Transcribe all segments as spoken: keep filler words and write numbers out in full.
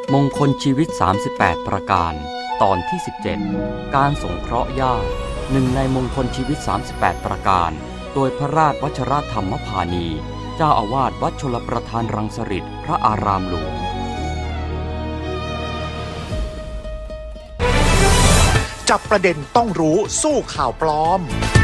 มงคลชีวิตสามสิบแปดประการตอนที่สิบเจ็ดการสงเคราะห์ญาติหนึ่งในมงคลชีวิตสามสิบแปดประการโดยพระราชวชรธรรมพานีเจ้าอาวาสวัดชลประทานรังสฤษพระอารามหลวงจับประเด็นต้องรู้สู้ข่าวปลอม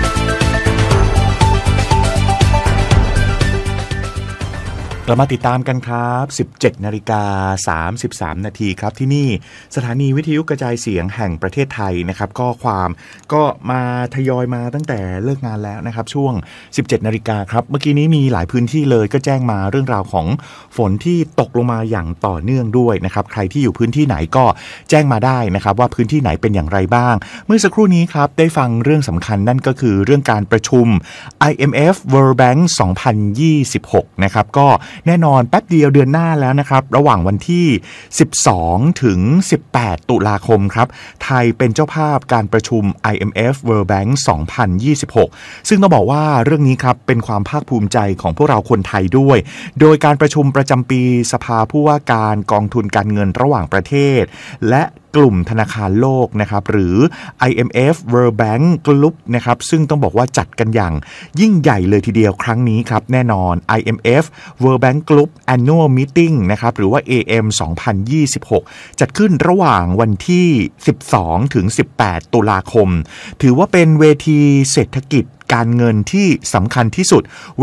เรามาติดตามกันครับ สิบเจ็ดนาฬิกาสามสิบสาม นาทีครับที่นี่สถานีวิทยุกระจายเสียงแห่งประเทศไทยนะครับก็ความก็มาทยอยมาตั้งแต่เลิกงานแล้วนะครับช่วง สิบเจ็ดนาฬิกาครับเมื่อกี้นี้มีหลายพื้นที่เลยก็แจ้งมาเรื่องราวของฝนที่ตกลงมาอย่างต่อเนื่องด้วยนะครับใครที่อยู่พื้นที่ไหนก็แจ้งมาได้นะครับว่าพื้นที่ไหนเป็นอย่างไรบ้างเมื่อสักครู่นี้ครับได้ฟังเรื่องสำคัญนั่นก็คือเรื่องการประชุม ไอ เอ็ม เอฟ World Bank สองพันยี่สิบหกนะครับก็แน่นอนแป๊บเดียวเดือนหน้าแล้วนะครับระหว่างวันที่สิบสองถึงสิบแปดตุลาคมครับไทยเป็นเจ้าภาพการประชุม ไอ เอ็ม เอฟ World Bank สองพันยี่สิบหกซึ่งต้องบอกว่าเรื่องนี้ครับเป็นความภาคภูมิใจของพวกเราคนไทยด้วยโดยการประชุมประจำปีสภาผู้ว่าการกองทุนการเงินระหว่างประเทศและกลุ่มธนาคารโลกนะครับหรือ ไอ เอ็ม เอฟ World Bank Group นะครับซึ่งต้องบอกว่าจัดกันอย่างยิ่งใหญ่เลยทีเดียวครั้งนี้ครับแน่นอน ไอ เอ็ม เอฟ World Bank Group Annual Meeting นะครับหรือว่า เอ เอ็ม สองพันยี่สิบหกจัดขึ้นระหว่างวันที่สิบสองถึงสิบแปดตุลาคมถือว่าเป็นเวทีเศรษฐกิจการเงินที่สำคัญที่สุดเ